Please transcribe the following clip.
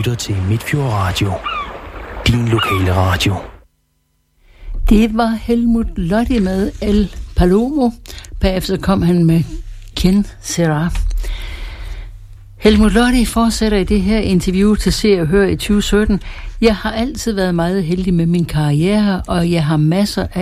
lytter til Midtfjord Radio. Din lokale radio. Det var Helmut Lotti med El Palomo. Bagefter kom han med Ken Sera. Helmut Lotti fortsætter i det her interview til Se og Hør i 2017. Jeg har altid været meget heldig med min karriere, og jeg har masser af